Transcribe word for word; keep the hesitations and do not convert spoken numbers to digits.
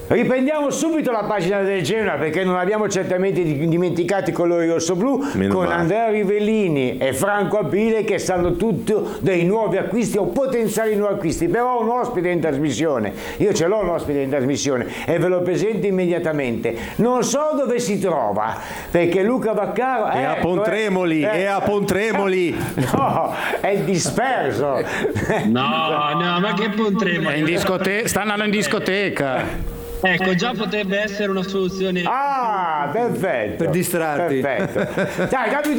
Riprendiamo subito la pagina del Genoa, perché non abbiamo certamente dimenticato i colori rossoblù, Meno con male. Andrea Rivellini e Franco Abile che sanno tutto dei nuovi acquisti o potenziali nuovi acquisti. Però ho un ospite in trasmissione, io ce l'ho un ospite in trasmissione e ve lo presento immediatamente. Non so dove si trova, perché Luca Vaccaro È a ecco, Pontremoli, eh, è a Pontremoli. No, è disperso. No, no, ma che potremmo? È in discote- sta andando in discoteca. Ecco, già potrebbe essere una soluzione. Ah, perfetto. Per distrarti. Perfetto. Dai, dammi